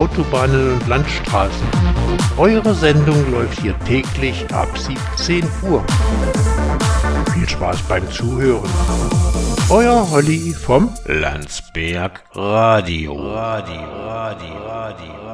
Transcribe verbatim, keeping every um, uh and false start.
Autobahnen und Landstraßen. Eure Sendung läuft hier täglich ab siebzehn Uhr. Viel Spaß beim Zuhören. Euer Holly vom Landsberg Radio. Radio, Radio, Radio.